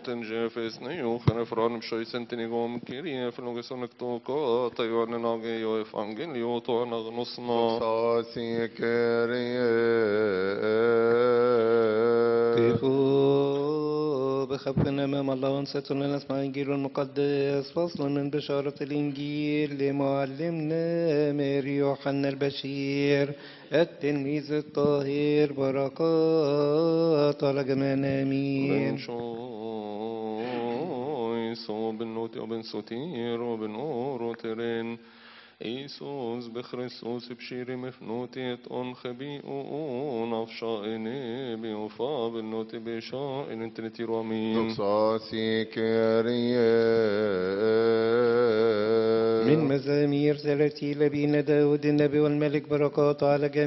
Maten Jeffes Neo, Fran Shoisentinigom, Kiria, Flogasonic Toko, Tayanage, Evangelio, Toananosma. كيفوا بخفنا أمام الله وانصتنا نسمع الإنجيل المقدس فصل من بشارة الإنجيل لمعلمنا ماري يوحنا البشير التلميذ الطاهر بركات على جميعنا آمين. شويسو بالنوتي وبن سوتير وبن أوروترين إيسوس بخريسوس بشيري مفنوتي أن خبيئون أفشائني بيوفا بالنوتي بشائن انتنتي رومين من مزامير ترتيل بين داود النبي والملك بركات على جميع